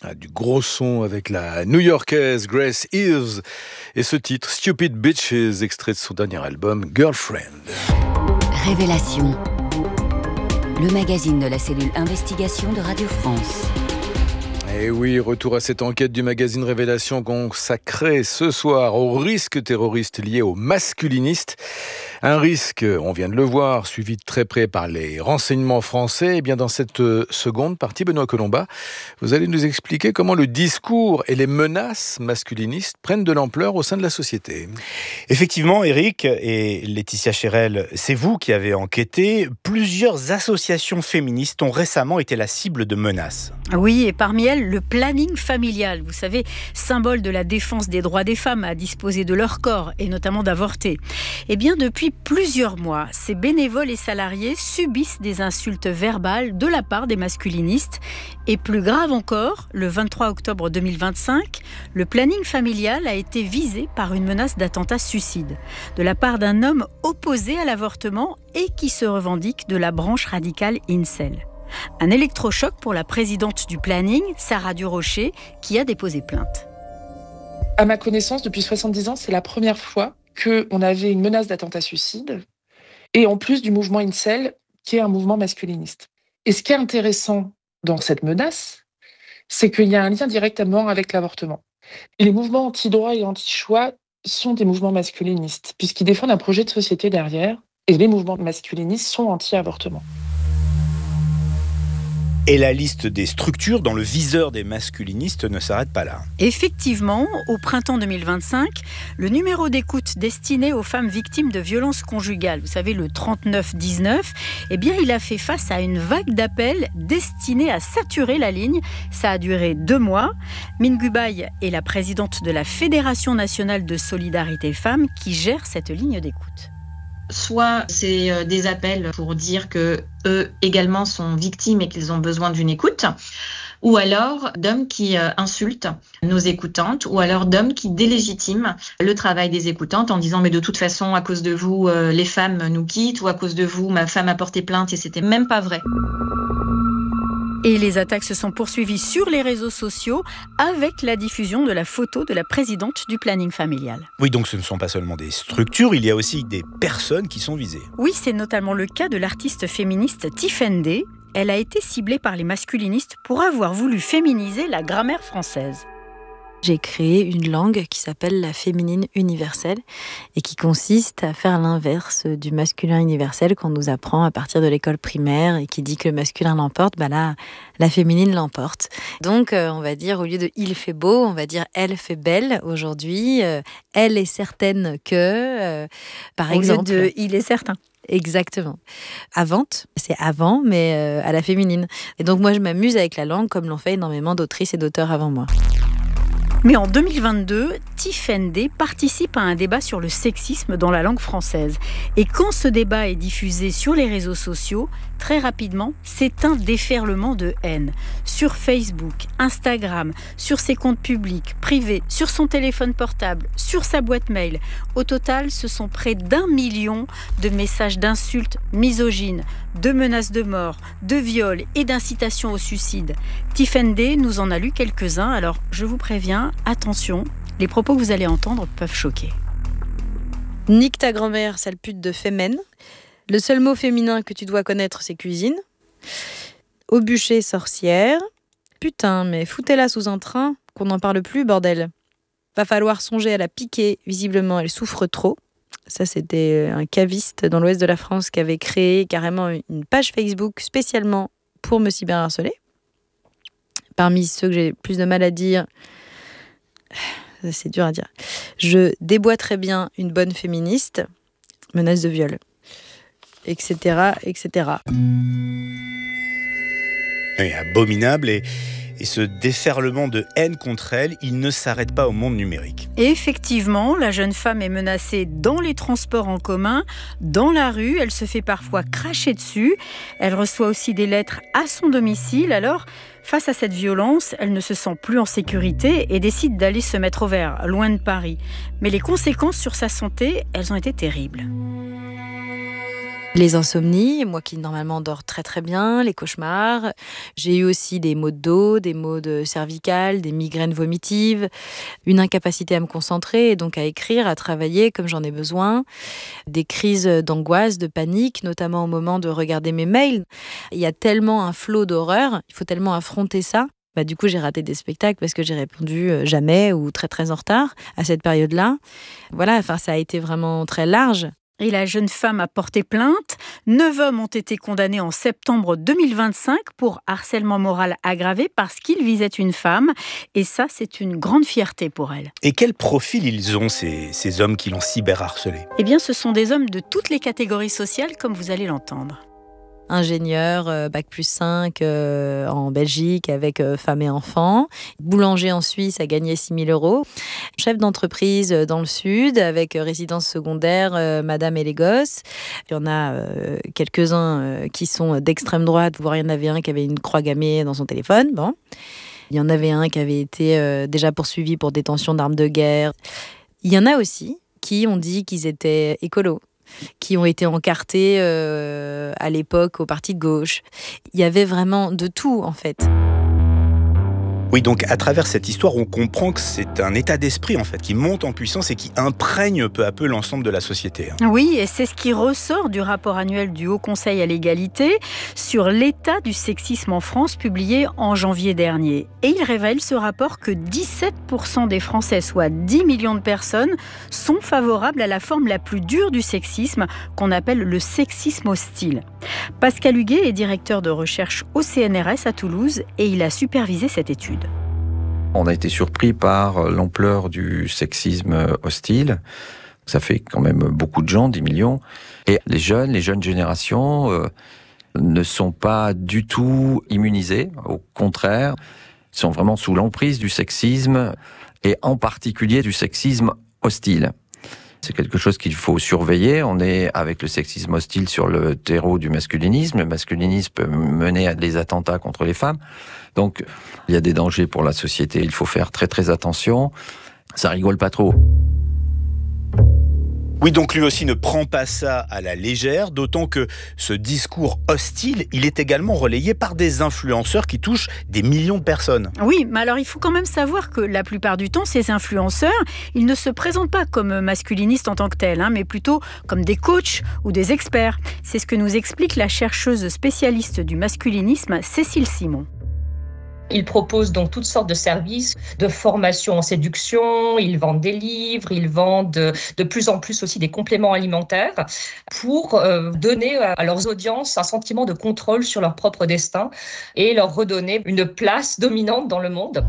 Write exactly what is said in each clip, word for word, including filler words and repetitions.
Ah, du gros son avec la new-yorkaise Grace Eves et ce titre Stupid Bitches, extrait de son dernier album Girlfriend. Révélation, le magazine de la cellule investigation de Radio France. Et oui, retour à cette enquête du magazine Révélation consacrée ce soir au risque terroriste lié aux masculinistes. Un risque, on vient de le voir, suivi de très près par les renseignements français. Et bien dans cette seconde partie, Benoît Colomba, vous allez nous expliquer comment le discours et les menaces masculinistes prennent de l'ampleur au sein de la société. Effectivement, Eric et Laetitia Chérel, c'est vous qui avez enquêté. Plusieurs associations féministes ont récemment été la cible de menaces. Oui, et parmi elles, le planning familial, vous savez, symbole de la défense des droits des femmes à disposer de leur corps et notamment d'avorter. Eh bien, depuis plusieurs mois, ces bénévoles et salariés subissent des insultes verbales de la part des masculinistes. Et plus grave encore, le vingt-trois octobre deux mille vingt-cinq, le planning familial a été visé par une menace d'attentat suicide de la part d'un homme opposé à l'avortement et qui se revendique de la branche radicale Incel. Un électrochoc pour la présidente du planning, Sarah Durocher, qui a déposé plainte. À ma connaissance, depuis soixante-dix ans, c'est la première fois qu'on avait une menace d'attentat suicide, et en plus du mouvement Incel, qui est un mouvement masculiniste. Et ce qui est intéressant dans cette menace, c'est qu'il y a un lien directement avec l'avortement. Et les mouvements anti-droit et anti-choix sont des mouvements masculinistes, puisqu'ils défendent un projet de société derrière, et les mouvements masculinistes sont anti-avortement. Et la liste des structures dans le viseur des masculinistes ne s'arrête pas là. Effectivement, au printemps deux mille vingt-cinq, le numéro d'écoute destiné aux femmes victimes de violences conjugales, vous savez, le trente-neuf dix-neuf, eh bien, il a fait face à une vague d'appels destinés à saturer la ligne. Ça a duré deux mois. Mine Gubaï est la présidente de la Fédération nationale de solidarité femmes qui gère cette ligne d'écoute. Soit c'est des appels pour dire que eux également sont victimes et qu'ils ont besoin d'une écoute, ou alors d'hommes qui insultent nos écoutantes, ou alors d'hommes qui délégitiment le travail des écoutantes en disant mais de toute façon à cause de vous les femmes nous quittent, ou à cause de vous ma femme a porté plainte et c'était même pas vrai. Et les attaques se sont poursuivies sur les réseaux sociaux avec la diffusion de la photo de la présidente du planning familial. Oui, donc ce ne sont pas seulement des structures, il y a aussi des personnes qui sont visées. Oui, c'est notamment le cas de l'artiste féministe Tifendé. Elle a été ciblée par les masculinistes pour avoir voulu féminiser la grammaire française. J'ai créé une langue qui s'appelle la féminine universelle et qui consiste à faire l'inverse du masculin universel qu'on nous apprend à partir de l'école primaire et qui dit que le masculin l'emporte, bah là, la féminine l'emporte. Donc, euh, on va dire, au lieu de « il fait beau », on va dire « elle fait belle » aujourd'hui. Euh, elle est certaine que, euh, par au exemple... Au lieu de « il est certain ». Exactement. Avante, c'est avant, mais euh, à la féminine. Et donc, moi, je m'amuse avec la langue comme l'ont fait énormément d'autrices et d'auteurs avant moi. Mais en deux mille vingt-deux, Tifendé participe à un débat sur le sexisme dans la langue française. Et quand ce débat est diffusé sur les réseaux sociaux, très rapidement, c'est un déferlement de haine. Sur Facebook, Instagram, sur ses comptes publics, privés, sur son téléphone portable, sur sa boîte mail. Au total, ce sont près d'un million de messages d'insultes misogynes, de menaces de mort, de viols et d'incitation au suicide. Tifendé nous en a lu quelques-uns, alors je vous préviens, attention, les propos que vous allez entendre peuvent choquer. Nique ta grand-mère, sale pute de fémène. Le seul mot féminin que tu dois connaître, c'est cuisine. Au bûcher, sorcière. Putain, mais foutez-la sous un train, qu'on n'en parle plus, bordel. Va falloir songer à la piquer, visiblement elle souffre trop. Ça, c'était un caviste dans l'ouest de la France qui avait créé carrément une page Facebook spécialement pour me cyberharceler. Parmi ceux que j'ai plus de mal à dire, c'est dur à dire, je déboîterais bien une bonne féministe, menace de viol, et cetera, et cetera. Oui, abominable et... Et ce déferlement de haine contre elle, il ne s'arrête pas au monde numérique. Et effectivement, la jeune femme est menacée dans les transports en commun, dans la rue. Elle se fait parfois cracher dessus. Elle reçoit aussi des lettres à son domicile. Alors, face à cette violence, elle ne se sent plus en sécurité et décide d'aller se mettre au vert, loin de Paris. Mais les conséquences sur sa santé, elles ont été terribles. Les insomnies, moi qui normalement dors très très bien, les cauchemars. J'ai eu aussi des maux de dos, des maux de cervicales, des migraines vomitives, une incapacité à me concentrer et donc à écrire, à travailler comme j'en ai besoin. Des crises d'angoisse, de panique, notamment au moment de regarder mes mails. Il y a tellement un flot d'horreur, il faut tellement affronter ça. Bah, du coup, j'ai raté des spectacles parce que j'ai répondu jamais ou très très en retard à cette période-là. Voilà, enfin, ça a été vraiment très large. Et la jeune femme a porté plainte. Neuf hommes ont été condamnés en septembre deux mille vingt-cinq pour harcèlement moral aggravé parce qu'ils visaient une femme. Et ça, c'est une grande fierté pour elle. Et quel profil ils ont, ces, ces hommes qui l'ont cyberharcelé ? Eh bien, ce sont des hommes de toutes les catégories sociales, comme vous allez l'entendre. Ingénieur, euh, bac plus cinq euh, en Belgique avec euh, femme et enfants. Boulanger en Suisse a gagné six mille euros. Chef d'entreprise dans le sud avec euh, résidence secondaire, euh, madame et les gosses. Il y en a euh, quelques-uns euh, qui sont d'extrême droite, voire il y en avait un qui avait une croix gammée dans son téléphone. Bon. Il y en avait un qui avait été euh, déjà poursuivi pour détention d'armes de guerre. Il y en a aussi qui ont dit qu'ils étaient écolos, qui ont été encartés euh, à l'époque au parti de gauche. Il y avait vraiment de tout, en fait. Oui, donc à travers cette histoire, on comprend que c'est un état d'esprit en fait qui monte en puissance et qui imprègne peu à peu l'ensemble de la société. Oui, et c'est ce qui ressort du rapport annuel du Haut Conseil à l'égalité sur l'état du sexisme en France, publié en janvier dernier. Et il révèle, ce rapport, que dix-sept pour cent des Français, soit dix millions de personnes, sont favorables à la forme la plus dure du sexisme, qu'on appelle le sexisme hostile. Pascal Huguet est directeur de recherche au C N R S à Toulouse et il a supervisé cette étude. On a été surpris par l'ampleur du sexisme hostile. Ça fait quand même beaucoup de gens, dix millions. Et les jeunes, les jeunes générations euh, ne sont pas du tout immunisés. Au contraire, ils sont vraiment sous l'emprise du sexisme et en particulier du sexisme hostile. C'est quelque chose qu'il faut surveiller. On est avec le sexisme hostile sur le terreau du masculinisme. Le masculinisme peut mener à des attentats contre les femmes. Donc, il y a des dangers pour la société. Il faut faire très très attention. Ça rigole pas trop. Oui, donc lui aussi ne prend pas ça à la légère, d'autant que ce discours hostile, il est également relayé par des influenceurs qui touchent des millions de personnes. Oui, mais alors il faut quand même savoir que la plupart du temps, ces influenceurs, ils ne se présentent pas comme masculinistes en tant que tels, hein, mais plutôt comme des coachs ou des experts. C'est ce que nous explique la chercheuse spécialiste du masculinisme, Cécile Simon. Ils proposent donc toutes sortes de services, de formation en séduction, ils vendent des livres, ils vendent de plus en plus aussi des compléments alimentaires pour donner à leurs audiences un sentiment de contrôle sur leur propre destin et leur redonner une place dominante dans le monde.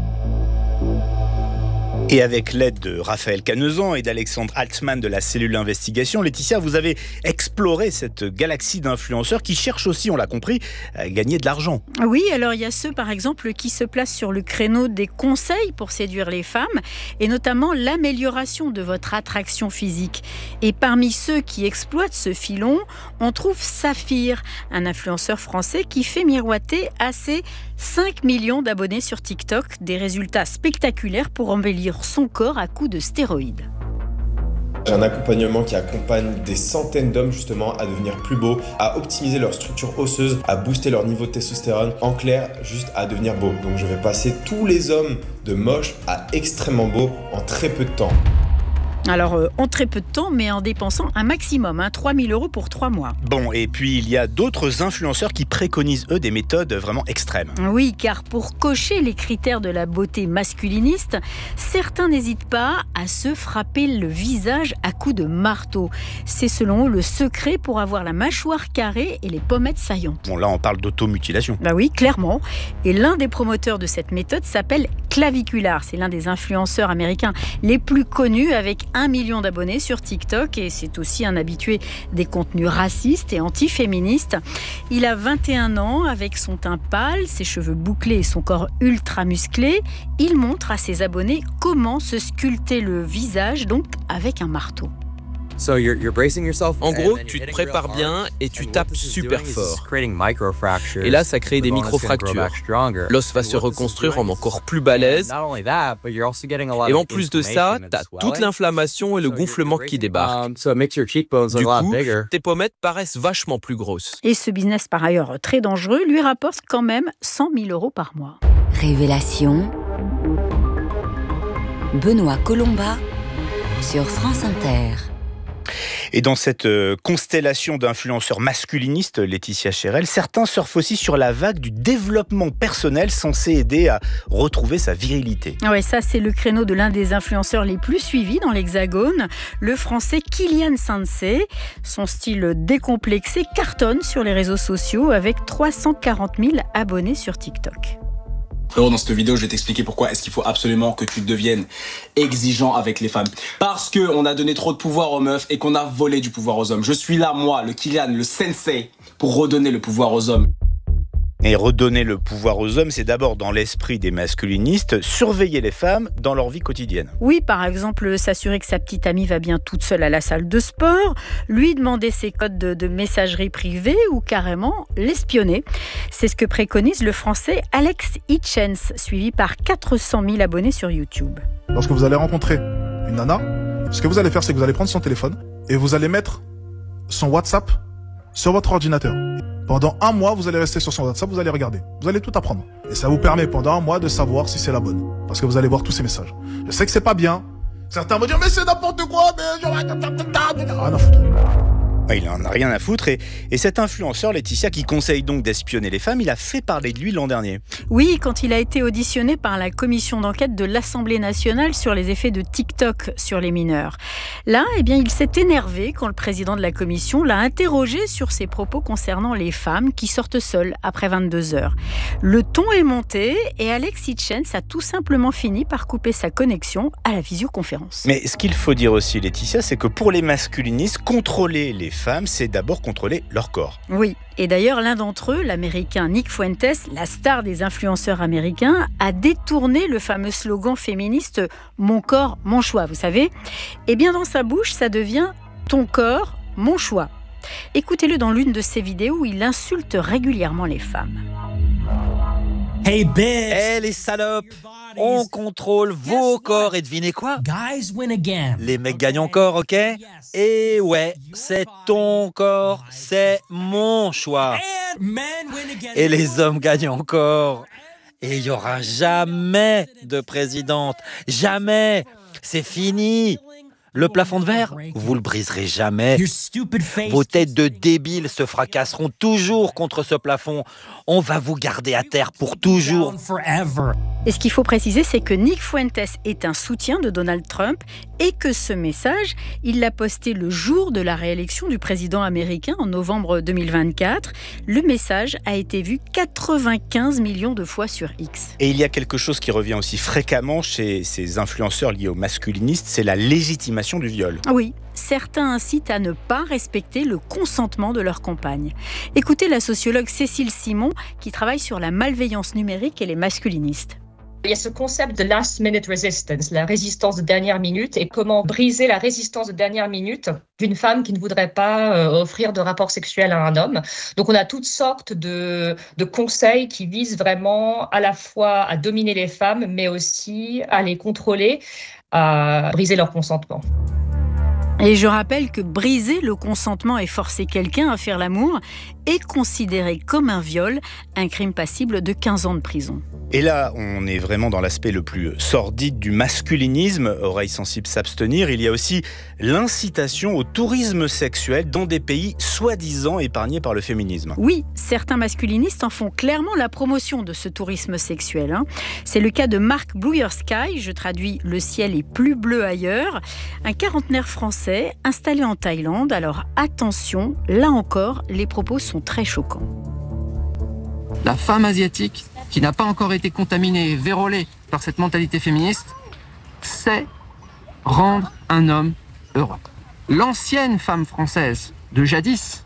Et avec l'aide de Raphaël Canezan et d'Alexandre Altman de la cellule Investigation, Laetitia, vous avez exploré cette galaxie d'influenceurs qui cherchent aussi, on l'a compris, à gagner de l'argent. Oui, alors il y a ceux par exemple qui se placent sur le créneau des conseils pour séduire les femmes et notamment l'amélioration de votre attraction physique. Et parmi ceux qui exploitent ce filon, on trouve Saphir, un influenceur français qui fait miroiter à ses cinq millions d'abonnés sur TikTok, des résultats spectaculaires pour embellir son corps à coups de stéroïdes. J'ai un accompagnement qui accompagne des centaines d'hommes justement à devenir plus beaux, à optimiser leur structure osseuse, à booster leur niveau de testostérone, en clair, juste à devenir beaux. Donc je vais passer tous les hommes de moches à extrêmement beaux en très peu de temps. Alors, euh, en très peu de temps, mais en dépensant un maximum, hein, trois mille euros pour trois mois. Bon, et puis il y a d'autres influenceurs qui préconisent, eux, des méthodes vraiment extrêmes. Oui, car pour cocher les critères de la beauté masculiniste, certains n'hésitent pas à se frapper le visage à coups de marteau. C'est selon eux le secret pour avoir la mâchoire carrée et les pommettes saillantes. Bon, là, on parle d'automutilation. Bah oui, clairement. Et l'un des promoteurs de cette méthode s'appelle Clavicular. C'est l'un des influenceurs américains les plus connus avec un million d'abonnés sur TikTok et c'est aussi un habitué des contenus racistes et antiféministes. Il a vingt et un ans, avec son teint pâle, ses cheveux bouclés et son corps ultra musclé. Il montre à ses abonnés comment se sculpter le visage, donc avec un marteau. En gros, tu te prépares bien et tu tapes super fort. Et là, ça crée des micro-fractures. L'os va se reconstruire en encore plus balèze. Et en plus de ça, t'as toute l'inflammation et le gonflement qui débarquent. Du coup, tes pommettes paraissent vachement plus grosses. Et ce business, par ailleurs très dangereux, lui rapporte quand même cent mille euros par mois. Révélation. Benoît Colomba sur France Inter. Et dans cette constellation d'influenceurs masculinistes, Laetitia Cherel, certains surfent aussi sur la vague du développement personnel censé aider à retrouver sa virilité. Ah ouais, ça c'est le créneau de l'un des influenceurs les plus suivis dans l'Hexagone, le français Kylian Sensei. Son style décomplexé cartonne sur les réseaux sociaux avec trois cent quarante mille abonnés sur TikTok. Frérot, dans cette vidéo, je vais t'expliquer pourquoi est-ce qu'il faut absolument que tu deviennes exigeant avec les femmes. Parce qu'on a donné trop de pouvoir aux meufs et qu'on a volé du pouvoir aux hommes. Je suis là, moi, le Kylian, le sensei, pour redonner le pouvoir aux hommes. Et redonner le pouvoir aux hommes, c'est d'abord dans l'esprit des masculinistes, surveiller les femmes dans leur vie quotidienne. Oui, par exemple, s'assurer que sa petite amie va bien toute seule à la salle de sport, lui demander ses codes de, de messagerie privée ou carrément l'espionner. C'est ce que préconise le français Alex Hitchens, suivi par quatre cent mille abonnés sur YouTube. Lorsque vous allez rencontrer une nana, ce que vous allez faire, c'est que vous allez prendre son téléphone et vous allez mettre son WhatsApp sur votre ordinateur. Pendant un mois, vous allez rester sur son WhatsApp, vous allez regarder. Vous allez tout apprendre. Et ça vous permet pendant un mois de savoir si c'est la bonne. Parce que vous allez voir tous ces messages. Je sais que c'est pas bien. Certains vont dire, mais c'est n'importe quoi, mais je... rien à foutre. Il en a rien à foutre. Et, et cet influenceur, Laetitia, qui conseille donc d'espionner les femmes, il a fait parler de lui l'an dernier. Oui, quand il a été auditionné par la commission d'enquête de l'Assemblée nationale sur les effets de TikTok sur les mineurs. Là, eh bien, il s'est énervé quand le président de la commission l'a interrogé sur ses propos concernant les femmes qui sortent seules après vingt-deux heures. Le ton est monté et Alex Hitchens a tout simplement fini par couper sa connexion à la visioconférence. Mais ce qu'il faut dire aussi, Laetitia, c'est que pour les masculinistes, contrôler les femmes, c'est d'abord contrôler leur corps. Oui, et d'ailleurs l'un d'entre eux, l'américain Nick Fuentes, la star des influenceurs américains, a détourné le fameux slogan féministe « Mon corps, mon choix », vous savez. Eh bien dans sa bouche, ça devient « Ton corps, mon choix ». Écoutez-le dans l'une de ses vidéos où il insulte régulièrement les femmes. Hey bitch! Hey les salopes! On contrôle vos corps et devinez quoi? Guys win again. Les mecs gagnent encore, ok? Et ouais, c'est ton corps, c'est mon choix. Et les hommes gagnent encore. Et il n'y aura jamais de présidente. Jamais! C'est fini! Le plafond de verre, vous le briserez jamais. Vos têtes de débiles se fracasseront toujours contre ce plafond. On va vous garder à terre pour toujours. Et ce qu'il faut préciser, c'est que Nick Fuentes est un soutien de Donald Trump et que ce message, il l'a posté le jour de la réélection du président américain en novembre deux mille vingt-quatre. Le message a été vu quatre-vingt-quinze millions de fois sur X. Et il y a quelque chose qui revient aussi fréquemment chez ces influenceurs liés aux masculinistes, c'est la légitimation du viol. Oui, certains incitent à ne pas respecter le consentement de leur compagne. Écoutez la sociologue Cécile Simon qui travaille sur la malveillance numérique et les masculinistes. Il y a ce concept de last minute resistance, la résistance de dernière minute, et comment briser la résistance de dernière minute d'une femme qui ne voudrait pas euh, offrir de rapport sexuel à un homme. Donc on a toutes sortes de, de conseils qui visent vraiment à la fois à dominer les femmes, mais aussi à les contrôler, à briser leur consentement. Et je rappelle que briser le consentement et forcer quelqu'un à faire l'amour est considéré comme un viol, un crime passible de quinze ans de prison. Et là, on est vraiment dans l'aspect le plus sordide du masculinisme, oreilles sensibles s'abstenir. Il y a aussi l'incitation au tourisme sexuel dans des pays soi-disant épargnés par le féminisme. Oui, certains masculinistes en font clairement la promotion de ce tourisme sexuel. Hein. C'est le cas de Marc Blue Sky, je traduis « Le ciel est plus bleu ailleurs », un quarantenaire français installé en Thaïlande. Alors attention, là encore, les propos sont très choquants. La femme asiatique qui n'a pas encore été contaminée et vérolée par cette mentalité féministe, c'est rendre un homme heureux. L'ancienne femme française de jadis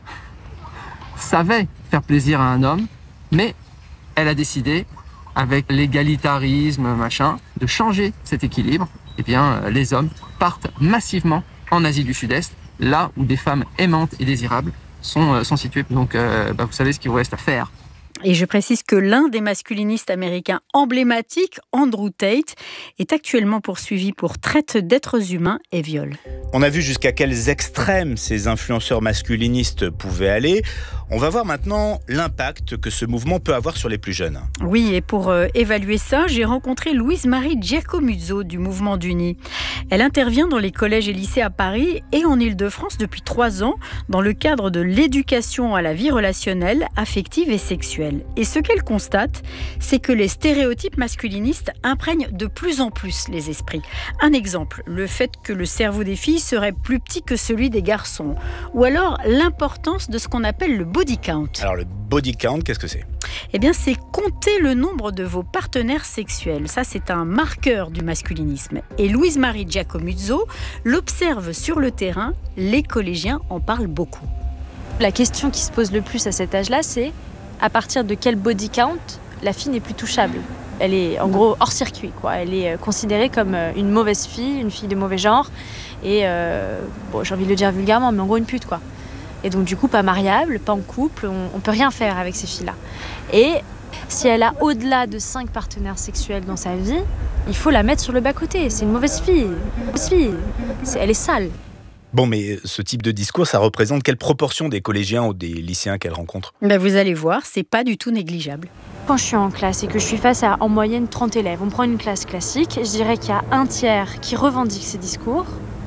savait faire plaisir à un homme, mais elle a décidé, avec l'égalitarisme, machin, de changer cet équilibre. Eh bien, les hommes partent massivement en Asie du Sud-Est, là où des femmes aimantes et désirables sont, euh, sont situées. Donc, euh, bah, vous savez ce qu'il vous reste à faire. Et je précise que l'un des masculinistes américains emblématiques, Andrew Tate, est actuellement poursuivi pour traite d'êtres humains et viol. On a vu jusqu'à quels extrêmes ces influenceurs masculinistes pouvaient aller. On va voir maintenant l'impact que ce mouvement peut avoir sur les plus jeunes. Oui, et pour euh, évaluer ça, j'ai rencontré Louise-Marie Giacomuzzo du Mouvement d'Uni. Elle intervient dans les collèges et lycées à Paris et en Île-de-France depuis trois ans dans le cadre de l'éducation à la vie relationnelle, affective et sexuelle. Et ce qu'elle constate, c'est que les stéréotypes masculinistes imprègnent de plus en plus les esprits. Un exemple, le fait que le cerveau des filles serait plus petit que celui des garçons. Ou alors l'importance de ce qu'on appelle le body count. Alors le body count, qu'est-ce que c'est ? Eh bien, c'est compter le nombre de vos partenaires sexuels. Ça, c'est un marqueur du masculinisme. Et Louise-Marie Giacomuzzo l'observe sur le terrain. Les collégiens en parlent beaucoup. La question qui se pose le plus à cet âge-là, c'est à partir de quel body count la fille n'est plus touchable. Elle est en gros hors circuit, quoi. Elle est considérée comme une mauvaise fille, une fille de mauvais genre. Et euh, bon, j'ai envie de le dire vulgairement, mais en gros une pute, quoi. Et donc du coup, pas mariable, pas en couple, on, on peut rien faire avec ces filles-là. Et si elle a au-delà de cinq partenaires sexuels dans sa vie, il faut la mettre sur le bas-côté. C'est une mauvaise fille. Une mauvaise fille. C'est, elle est sale. Bon, mais ce type de discours, ça représente quelle proportion des collégiens ou des lycéens qu'elle rencontre ? Ben vous allez voir, c'est pas du tout négligeable. Quand je suis en classe et que je suis face à en moyenne trente élèves, on prend une classe classique, je dirais qu'il y a un tiers qui revendique ces discours,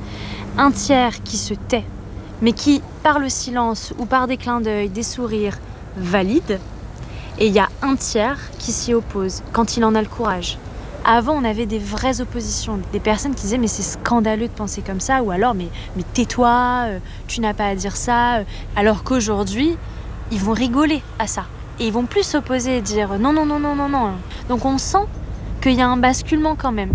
un tiers qui se tait, mais qui, par le silence ou par des clins d'œil, des sourires, valide, et il y a un tiers qui s'y oppose, quand il en a le courage. Avant, on avait des vraies oppositions, des personnes qui disaient « mais c'est scandaleux de penser comme ça » ou alors « mais, mais tais-toi, euh, tu n'as pas à dire ça euh. », alors qu'aujourd'hui, ils vont rigoler à ça. Et ils vont plus s'opposer et dire « non, non, non, non, non, non ». Donc on sent qu'il y a un basculement quand même.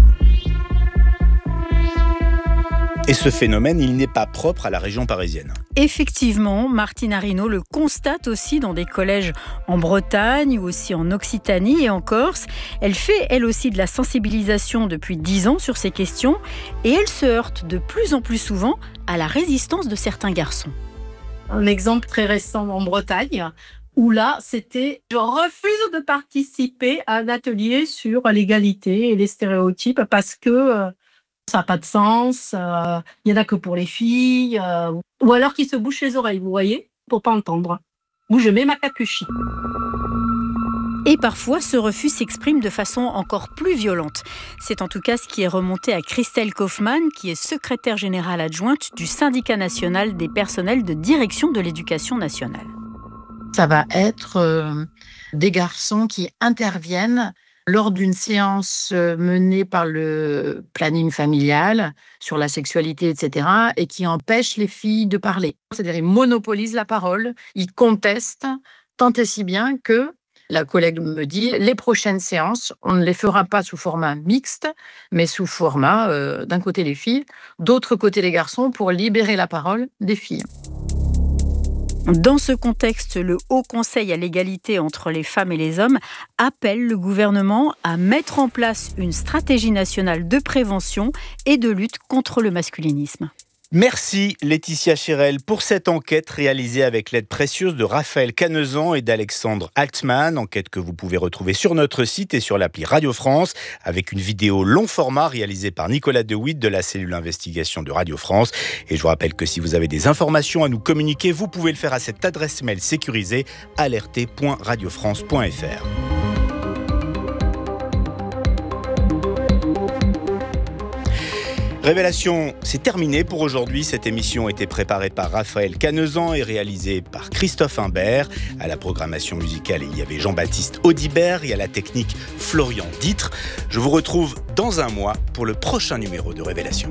Et ce phénomène, il n'est pas propre à la région parisienne. Effectivement, Martine Arinaud le constate aussi dans des collèges en Bretagne ou aussi en Occitanie et en Corse. Elle fait, elle aussi, de la sensibilisation depuis dix ans sur ces questions et elle se heurte de plus en plus souvent à la résistance de certains garçons. Un exemple très récent en Bretagne, où là, c'était « je refuse de participer à un atelier sur l'égalité et les stéréotypes parce que… Euh, ça n'a pas de sens, il euh, n'y en a que pour les filles, euh, ou alors qu'ils se bouchent les oreilles, vous voyez, pour pas entendre. Où je mets ma capuche. » Et parfois, ce refus s'exprime de façon encore plus violente. C'est en tout cas ce qui est remonté à Christelle Kaufmann, qui est secrétaire générale adjointe du syndicat national des personnels de direction de l'éducation nationale. Ça va être euh, des garçons qui interviennent lors d'une séance menée par le planning familial sur la sexualité, et cetera, et qui empêche les filles de parler. C'est-à-dire, ils monopolisent la parole, ils contestent, tant et si bien que la collègue me dit, les prochaines séances, on ne les fera pas sous format mixte, mais sous format, euh, d'un côté les filles, d'autre côté les garçons, pour libérer la parole des filles. Dans ce contexte, le Haut Conseil à l'égalité entre les femmes et les hommes appelle le gouvernement à mettre en place une stratégie nationale de prévention et de lutte contre le masculinisme. Merci Laetitia Chirel pour cette enquête réalisée avec l'aide précieuse de Raphaël Canezan et d'Alexandre Altman, enquête que vous pouvez retrouver sur notre site et sur l'appli Radio France, avec une vidéo long format réalisée par Nicolas Dewitt de la cellule investigation de Radio France. Et je vous rappelle que si vous avez des informations à nous communiquer, vous pouvez le faire à cette adresse mail sécurisée alerté point radio france point f r. Révélation, c'est terminé pour aujourd'hui. Cette émission a été préparée par Raphaël Canezan et réalisée par Christophe Imbert. À la programmation musicale, il y avait Jean-Baptiste Audibert et à la technique Florian Ditre. Je vous retrouve dans un mois pour le prochain numéro de Révélation.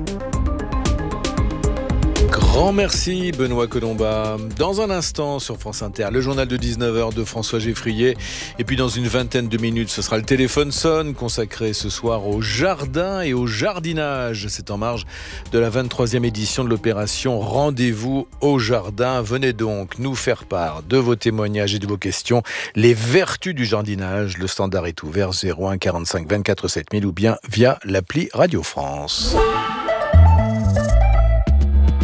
Grand merci Benoît Colomba. Dans un instant sur France Inter, le journal de dix-neuf heures de François Geffrier. Et puis dans une vingtaine de minutes, ce sera le téléphone sonne, consacré ce soir au jardin et au jardinage. C'est en marge de la vingt-troisième édition de l'opération Rendez-vous au jardin. Venez donc nous faire part de vos témoignages et de vos questions. Les vertus du jardinage. Le standard est ouvert zéro un quarante-cinq vingt-quatre sept mille ou bien via l'appli Radio France.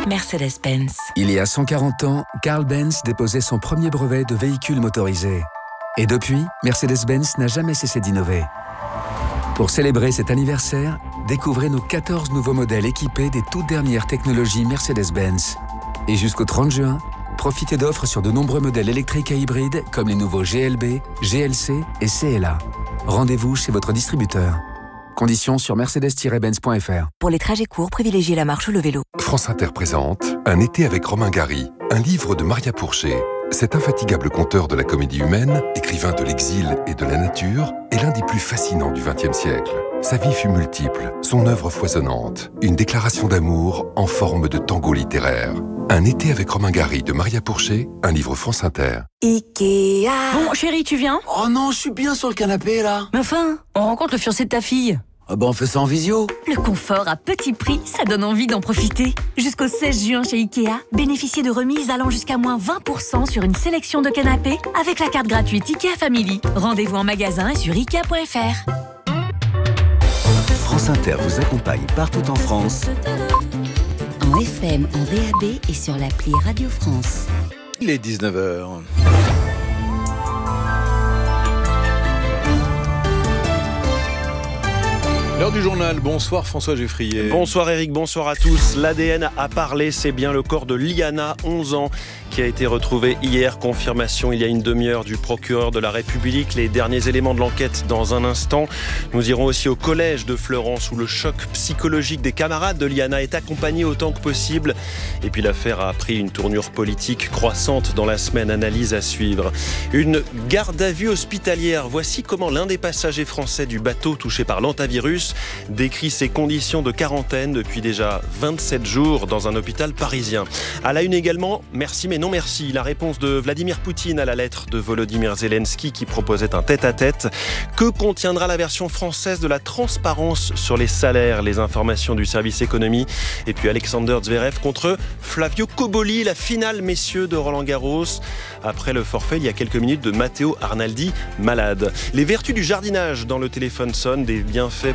Mercedes-Benz. Il y a cent quarante ans, Carl Benz déposait son premier brevet de véhicule motorisé. Et depuis, Mercedes-Benz n'a jamais cessé d'innover. Pour célébrer cet anniversaire, découvrez nos quatorze nouveaux modèles équipés des toutes dernières technologies Mercedes-Benz. Et jusqu'au trente juin, profitez d'offres sur de nombreux modèles électriques et hybrides comme les nouveaux G L B, G L C et C L A. Rendez-vous chez votre distributeur. Conditions sur mercedes tiret benz point f r. Pour les trajets courts, privilégiez la marche ou le vélo. France Inter présente Un été avec Romain Gary, un livre de Maria Pourchet. Cet infatigable conteur de la comédie humaine, écrivain de l'exil et de la nature, est l'un des plus fascinants du vingtième siècle. Sa vie fut multiple, son œuvre foisonnante, une déclaration d'amour en forme de tango littéraire. Un été avec Romain Gary de Maria Pourchet, un livre France Inter. Ikea. Bon, chérie, tu viens ? Oh non, je suis bien sur le canapé, là. Mais enfin, on rencontre le fiancé de ta fille. Ah bah on fait ça en visio. Le confort à petit prix, ça donne envie d'en profiter. Jusqu'au seize juin chez Ikea, bénéficiez de remises allant jusqu'à moins vingt pour cent sur une sélection de canapés avec la carte gratuite Ikea Family. Rendez-vous en magasin et sur ikea point f r. France Inter vous accompagne partout en France. En F M, en D A B et sur l'appli Radio France. Il est dix-neuf heures. L'heure du journal, bonsoir François Geffrier. Bonsoir Eric, bonsoir à tous. L'A D N a parlé, c'est bien le corps de Liana, onze ans, qui a été retrouvé hier. Confirmation il y a une demi-heure du procureur de la République. Les derniers éléments de l'enquête dans un instant. Nous irons aussi au collège de Fleurance où le choc psychologique des camarades de Liana est accompagné autant que possible. Et puis l'affaire a pris une tournure politique croissante dans la semaine. Analyse à suivre. Une garde à vue hospitalière. Voici comment l'un des passagers français du bateau touché par l'hantavirus décrit ses conditions de quarantaine depuis déjà vingt-sept jours dans un hôpital parisien. À la une également, merci mais non merci. La réponse de Vladimir Poutine à la lettre de Volodymyr Zelensky qui proposait un tête-à-tête. Que contiendra la version française de la transparence sur les salaires? Les informations du service économie. Et puis Alexander Zverev contre Flavio Cobolli, la finale messieurs de Roland Garros. Après le forfait il y a quelques minutes de Matteo Arnaldi, malade. Les vertus du jardinage dans le téléphone sonne, des bienfaits